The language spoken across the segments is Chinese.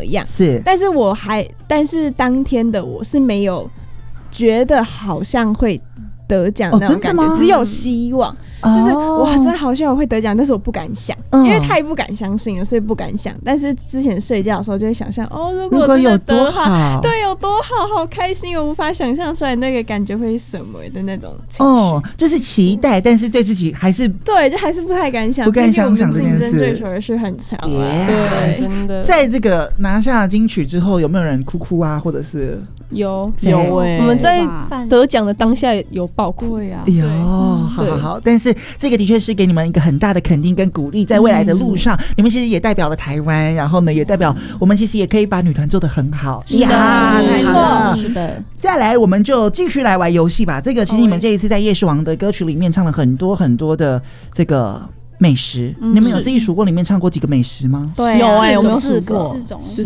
么样， 是， 但是当天的我是没有觉得好像会得奖那种感觉，只有希望。就是哇，真的好像我会得奖，但是我不敢想，因为太不敢相信了，所以不敢想。但是之前睡觉的时候就会想象，如果真的得好，对，有多好，好开心，我无法想象出来那个感觉会是什么的那种情绪。 就是期待，但是对自己还是对，就还是不太敢想， 不敢想这件事。 竞争对手也是很强啊， 对， 真的。 在这个拿下金曲之后，有没有人哭啊，或者是有我们在得奖的当下有爆哭呀， 好，但是这个的确是给你们一个很大的肯定跟鼓励，在未来的路上，你们其实也代表了台湾，然后呢，也代表我们其实也可以把女团做得很好。 是的，没错， 是的。再来，我们就继续来玩游戏吧。这个其实你们这一次在夜市王的歌曲里面唱了很多很多的这个美食，你们有自己数过里面唱过几个美食吗？ 对， 有我们 4种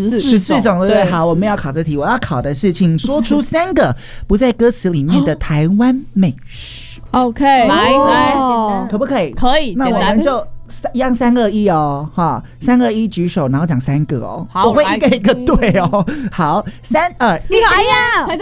，14种，对不对？好，我们要考这题，我要考的是，请说出3个不在歌词里面的台湾美食。 OK， 来， 可不可以？ 可以， 那我们就一样3、2、1哦，哈，3、2、1举手，然后讲3个哦。好，我会一个一个对哦。好，3、2、1， 哎呀，财政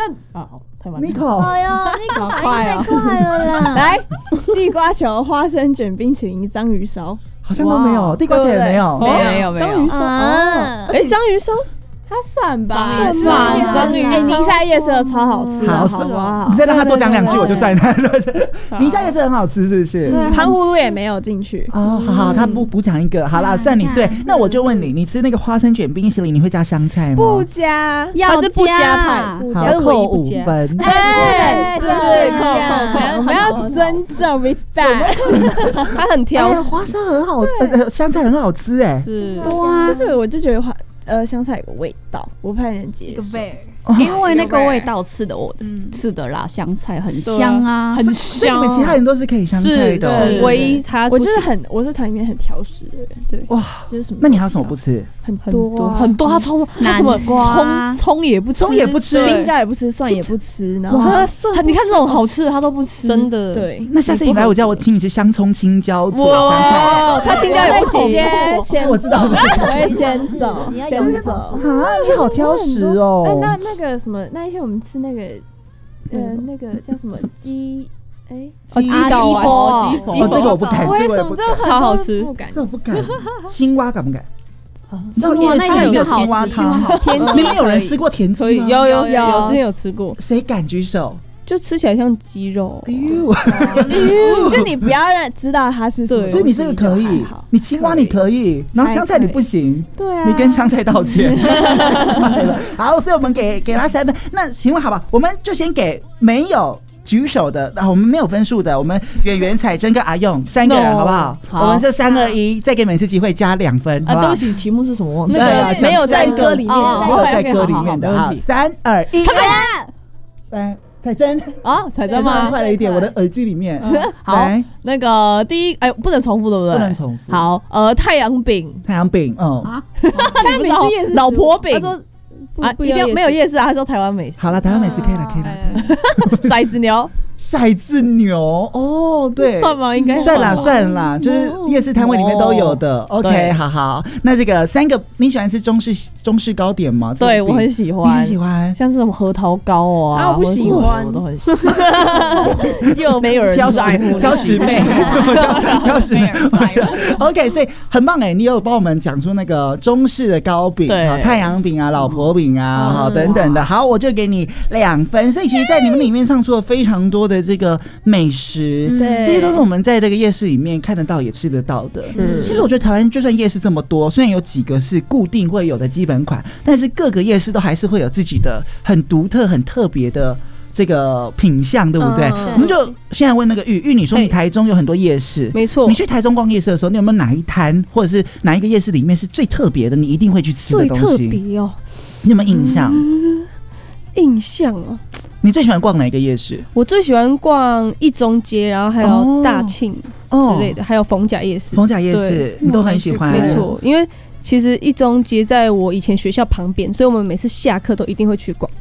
Nico， 哎呦，Nico 太快了啦！ 来，地瓜球、花生卷、冰淇淋、章鱼烧， 好像都没有，地瓜球也没有， 没有。 章鱼烧，章鱼烧。它算吧， 算。 宁夏夜市的超好吃， 好不好？你再让他多讲2句，我就算他。宁夏夜市很好吃，是不是？ 糖葫芦也没有进去。 好，他补讲一个，好啦，算你对。那我就问你，你吃那个花生卷冰淇淋，你会加香菜吗？ 不加， 要不加派， 好，扣5分。 对，是扣，我们要尊重 respect。他很挑食， 花生很好，香菜很好吃哎。 是，就是我就觉得香菜有个味道，我不太能接受。 因为那个味道吃的啦，香菜很香啊， 很香。 你们其他人都是可以香菜的， 唯一他我就是我是团里面很挑食的人，对。哇，就是什么？ 那你还有什么不吃？ 很多， 他什么葱也不吃， 青椒也不吃，蒜也不吃，然后你看这种好吃的他都不吃， 真的。对， 那下次你来我家，我请你吃香葱、青椒做香菜。 他青椒也不行，先我知道， 我会先走，先走啊！你好挑食哦。 那个什么，那一天我们吃那个那个叫什么鸡鸡佛，这个我不敢， 为什么这超好吃？ 这我不敢。青蛙敢不敢？ 夜市有青蛙汤， 你们有人吃过田鸡吗？ 有，之前有吃过。 谁敢举手？ 就吃起来像鸡肉，就你不要知道它是什么， 所以你这个可以，你青蛙你可以，然后香菜你不行， 对啊， 你跟香菜道歉。好，所以我们给他3分。那请问好吧，我们就先给没有举手的，我们没有分数的，我们圆彩珍跟阿用3个人好不好？我们这3、2、1，再给每次机会加2分，好不好？ 对不起，题目是什么？忘记了，没有在歌里面， 没有在歌里面的。好，3、2、1，来。彩珍彩珍吗？ 快了一点，我的耳机里面。 好，那个第一，不能重复，对不对？ 不能重复。 好，太阳饼， 你不知道老婆饼。 一定要没有夜市啊！他说台湾美食。 好了，台湾美食可以了。 骰子牛， 骰子牛哦，对， 算吗？应该算啦，就是夜市摊位里面都有的。OK， 好，那这个3个你喜欢吃中式糕点吗？ 对，我很喜欢， 你很喜欢， 像是什么核桃糕我不喜欢， 我都很喜欢。又没有人挑食妹。OK， 所以很棒哎，你有帮我们讲出那个中式的糕饼，太阳饼啊、老婆饼啊，好等等的。好，我就给你2分。所以其实，在你们里面唱出了非常多的这个美食，这些都是我们在这个夜市里面看得到也吃得到的。其实我觉得台湾就算夜市这么多，虽然有几个是固定会有的基本款，但是各个夜市都还是会有自己的很独特、很特别的这个品相，对不对？我们就现在问那个玉，你说你台中有很多夜市， 没错。 你去台中逛夜市的时候，你有没有哪一摊或者是哪一个夜市里面是最特别的，你一定会去吃的东西？ 最特别哦， 你有没有印象？ 印象哦。 你最喜欢逛哪一个夜市？ 我最喜欢逛一中街，然后还有大庆之类的，还有逢甲夜市。 逢甲夜市你都很喜欢， 没错。因为其实一中街在我以前学校旁边，所以我们每次下课都一定会去逛。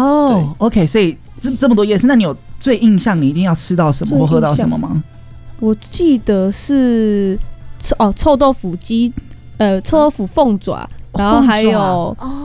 OK， 所以这么多夜市，那你有最印象你一定要吃到什么或喝到什么吗？ 我记得是臭豆腐鸡，臭豆腐凤爪，然后还有